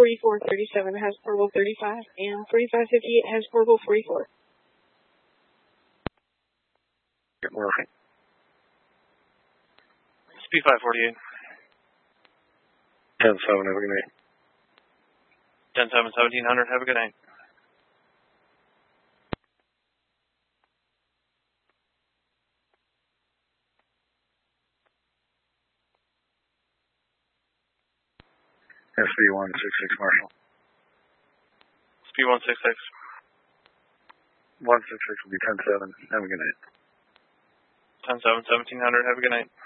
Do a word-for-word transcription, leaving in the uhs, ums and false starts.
forty-four thirty-seven has portable thirty-five, and forty-five fifty-eight has portable forty-four. Get working. Speed five forty-eight. ten seven, have a good night. ten seven, seventeen hundred, have a good night. S B one six six, Marshall. Speed one six six. one six six will be ten seven, have a good night. ten seven, seventeen hundred, have a good night.